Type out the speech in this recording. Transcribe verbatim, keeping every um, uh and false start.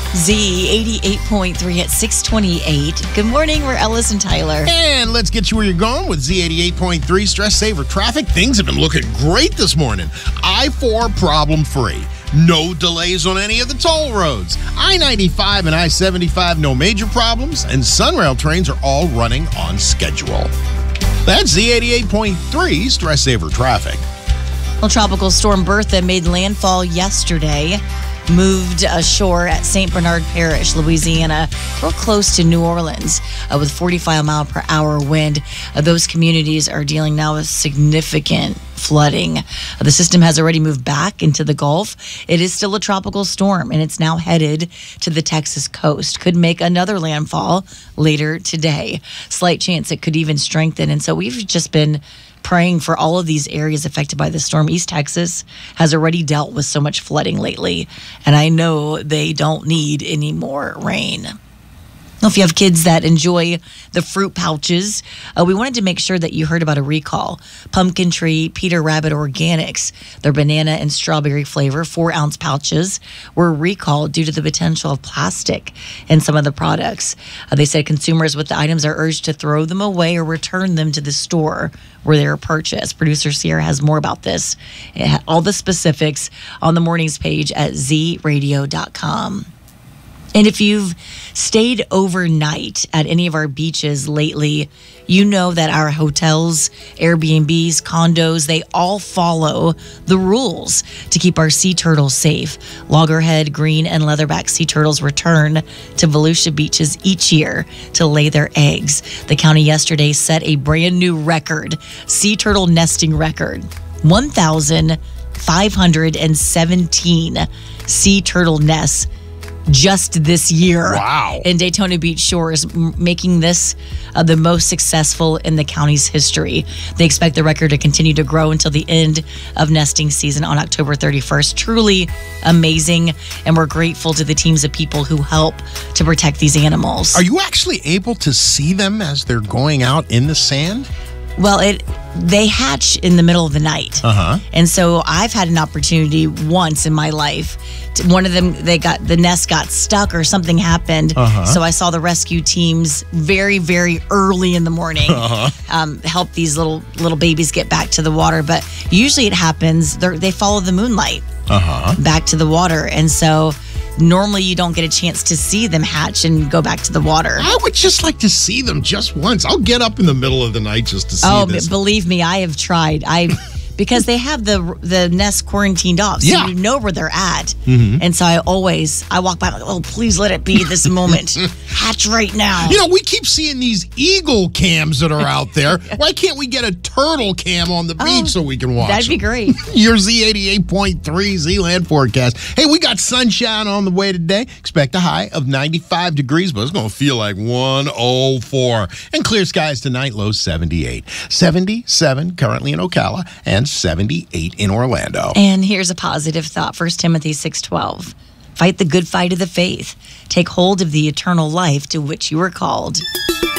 Z eighty-eight point three at six twenty-eight. Good morning, we're Ellis and Tyler. And let's get you where you're going with Z eighty-eight point three Stress Saver Traffic. Things have been looking great this morning. I four problem free. No delays on any of the toll roads. I ninety-five and I seventy-five, no major problems. And Sunrail trains are all running on schedule. That's Z eighty-eight point three Stress Saver Traffic. Well, Tropical Storm Bertha made landfall yesterday. Moved ashore at Saint Bernard Parish, Louisiana, real close to New Orleans, uh, with forty-five mile per hour wind. Uh, those communities are dealing now with significant flooding. Uh, the system has already moved back into the Gulf. It is still a tropical storm, and it's now headed to the Texas coast. Could make another landfall later today. Slight chance it could even strengthen. And so we've just been praying for all of these areas affected by the storm. East Texas has already dealt with so much flooding lately, and I know they don't need any more rain. Now, if you have kids that enjoy the fruit pouches, uh, we wanted to make sure that you heard about a recall. Pumpkin Tree Peter Rabbit Organics, their banana and strawberry flavor, four ounce pouches, were recalled due to the potential of plastic in some of the products. Uh, they said consumers with the items are urged to throw them away or return them to the store where they were purchased. Producer Sierra has more about this. All the specifics on the morning's page at z radio dot com. And if you've stayed overnight at any of our beaches lately, you know that our hotels, Airbnbs, condos, they all follow the rules to keep our sea turtles safe. Loggerhead, green, and leatherback sea turtles return to Volusia beaches each year to lay their eggs. The county yesterday set a brand new record, sea turtle nesting record. one thousand five hundred seventeen sea turtle nests just this year. Wow. In Daytona Beach Shores, m- making this uh, the most successful in the county's history. They expect the record to continue to grow until the end of nesting season on October thirty-first. Truly amazing, and we're grateful to the teams of people who help to protect these animals. Are you actually able to see them as they're going out in the sand? Well, it they hatch in the middle of the night. Uh-huh. And so I've had an opportunity once in my life. To, one of them, they got the nest got stuck or something happened. Uh-huh. So I saw the rescue teams very, very early in the morning Uh-huh. um, help these little little babies get back to the water. But usually it happens, they follow the moonlight Uh-huh. back to the water. And so normally you don't get a chance to see them hatch and go back to the water. I would just like to see them just once. I'll get up in the middle of the night just to see Oh, this. b- believe me, I have tried. I because they have the the nest quarantined off, so Yeah. you know where they're at. Mhm. And so I always I walk by, like, oh, please let it be this moment. Hatch right now. You know, we keep seeing these eagle cams that are out there. Why can't we get a turtle cam on the beach Oh, so we can watch that'd be them? great. Your Z eighty-eight point three Z-Land forecast. Hey, we got sunshine on the way today. Expect a high of ninety-five degrees, but it's going to feel like one oh four. And clear skies tonight, low seventy-eight. seventy-seven currently in Ocala and seventy-eight in Orlando. And here's a positive thought. First Timothy six twelve. Fight the good fight of the faith. Take hold of the eternal life to which you were called.